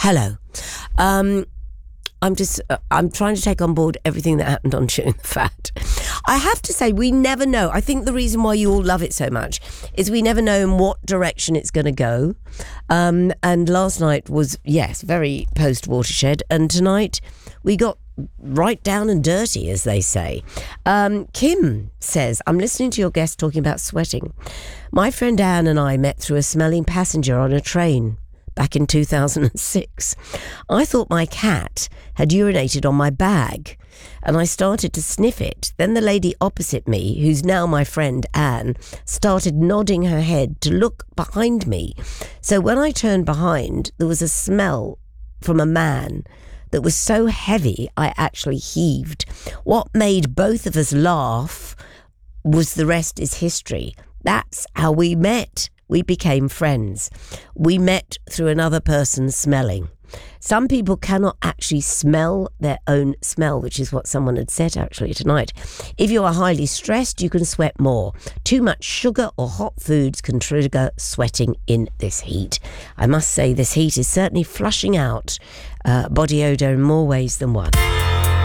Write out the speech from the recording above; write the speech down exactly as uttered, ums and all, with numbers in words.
Hello. Um, I'm just, uh, I'm trying to take on board everything that happened on Chewing the Fat. I have to say, we never know. I think the reason why you all love it so much is we never know in what direction it's going to go. Um, and last night was, yes, very post-Watershed. And tonight we got right down and dirty, as they say. Um, Kim says, I'm listening to your guest talking about sweating. My friend Anne and I met through a smelling passenger on a train back in two thousand six. I thought my cat had urinated on my bag and I started to sniff it. Then the lady opposite me, who's now my friend Anne, started nodding her head to look behind me. So when I turned behind, there was a smell from a man that was so heavy I actually heaved. What made both of us laugh was the rest is history. That's how we met. We became friends. We met through another person smelling. Some people cannot actually smell their own smell, which is what someone had said actually tonight. If you are highly stressed, you can sweat more. Too much sugar or hot foods can trigger sweating in this heat. I must say this heat is certainly flushing out uh, body odour in more ways than one.